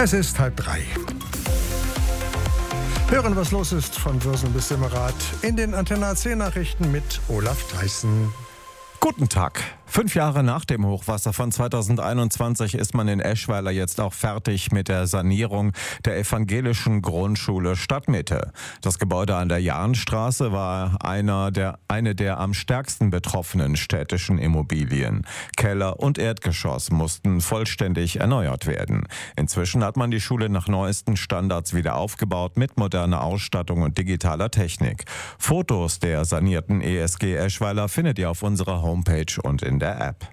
Es ist 2:30. Hören, was los ist von Würsel bis Simmerath in den Antenne AC Nachrichten mit Olaf Theissen. Guten Tag. 5 Jahre nach dem Hochwasser von 2021 ist man in Eschweiler jetzt auch fertig mit der Sanierung der evangelischen Grundschule Stadtmitte. Das Gebäude an der Jahnstraße war eine der am stärksten betroffenen städtischen Immobilien. Keller und Erdgeschoss mussten vollständig erneuert werden. Inzwischen hat man die Schule nach neuesten Standards wieder aufgebaut mit moderner Ausstattung und digitaler Technik. Fotos der sanierten ESG Eschweiler findet ihr auf unserer Homepage und in der App.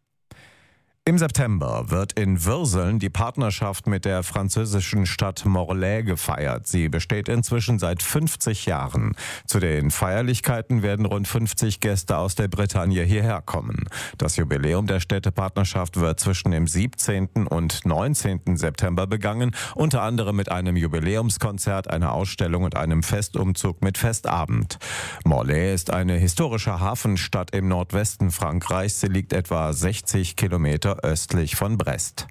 Im September wird in Würseln die Partnerschaft mit der französischen Stadt Morlaix gefeiert. Sie besteht inzwischen seit 50 Jahren. Zu den Feierlichkeiten werden rund 50 Gäste aus der Bretagne hierher kommen. Das Jubiläum der Städtepartnerschaft wird zwischen dem 17. und 19. September begangen, unter anderem mit einem Jubiläumskonzert, einer Ausstellung und einem Festumzug mit Festabend. Morlaix ist eine historische Hafenstadt im Nordwesten Frankreichs. Sie liegt etwa 60 Kilometer östlich von Brest.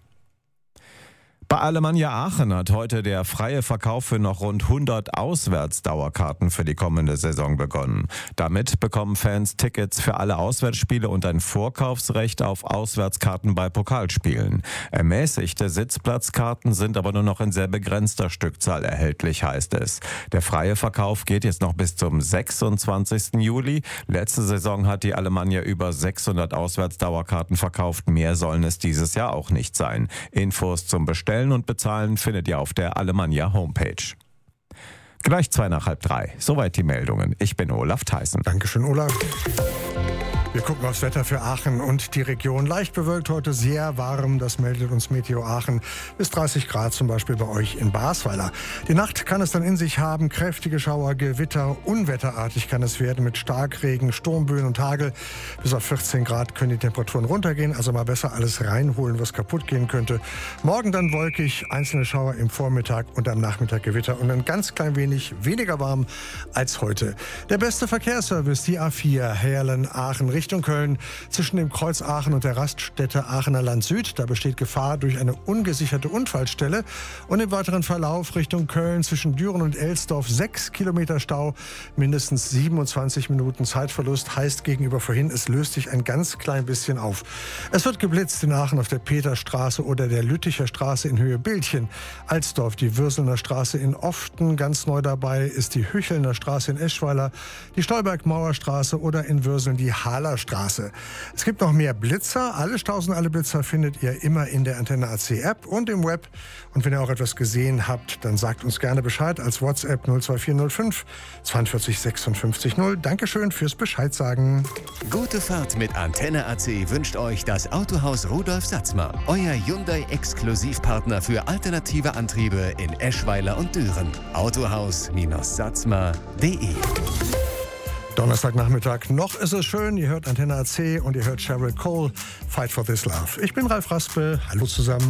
Bei Alemannia Aachen hat heute der freie Verkauf für noch rund 100 Auswärtsdauerkarten für die kommende Saison begonnen. Damit bekommen Fans Tickets für alle Auswärtsspiele und ein Vorkaufsrecht auf Auswärtskarten bei Pokalspielen. Ermäßigte Sitzplatzkarten sind aber nur noch in sehr begrenzter Stückzahl erhältlich, heißt es. Der freie Verkauf geht jetzt noch bis zum 26. Juli. Letzte Saison hat die Alemannia über 600 Auswärtsdauerkarten verkauft. Mehr sollen es dieses Jahr auch nicht sein. Infos zum Bestellen und Bezahlen findet ihr auf der Alemannia Homepage. Gleich 2:30. Soweit die Meldungen. Ich bin Olaf Theissen. Dankeschön, Olaf. Wir gucken aufs Wetter für Aachen und die Region. Leicht bewölkt heute, sehr warm, das meldet uns Meteo Aachen. Bis 30 Grad zum Beispiel bei euch in Basweiler. Die Nacht kann es dann in sich haben, kräftige Schauer, Gewitter, unwetterartig kann es werden mit Starkregen, Sturmböen und Hagel. Bis auf 14 Grad können die Temperaturen runtergehen, also mal besser alles reinholen, was kaputt gehen könnte. Morgen dann wolkig, einzelne Schauer im Vormittag und am Nachmittag Gewitter und ein ganz klein wenig weniger warm als heute. Der beste Verkehrsservice, die A4, Heerlen-Aachen Richtung Köln, zwischen dem Kreuz Aachen und der Raststätte Aachener Land Süd. Da besteht Gefahr durch eine ungesicherte Unfallstelle. Und im weiteren Verlauf Richtung Köln zwischen Düren und Elsdorf 6 Kilometer Stau, mindestens 27 Minuten Zeitverlust. Heißt gegenüber vorhin, es löst sich ein ganz klein bisschen auf. Es wird geblitzt in Aachen auf der Peterstraße oder der Lütticher Straße in Höhe Bildchen. Alsdorf, die Würselner Straße in Often. Ganz neu dabei ist die Hüchelner Straße in Eschweiler, die Stolberg-Mauerstraße oder in Würseln die Haler Straße. Es gibt noch mehr Blitzer. Alle Staus und alle Blitzer findet ihr immer in der Antenne AC App und im Web. Und wenn ihr auch etwas gesehen habt, dann sagt uns gerne Bescheid als WhatsApp 02405 42 56 0. Dankeschön fürs Bescheid sagen. Gute Fahrt mit Antenne AC wünscht euch das Autohaus Rudolf Satzmer. Euer Hyundai-Exklusivpartner für alternative Antriebe in Eschweiler und Düren. Autohaus-satzmer.de. Donnerstagnachmittag, noch ist es schön. Ihr hört Antenne AC und ihr hört Sheryl Cole, Fight for This Love. Ich bin Ralf Raspe. Hallo zusammen.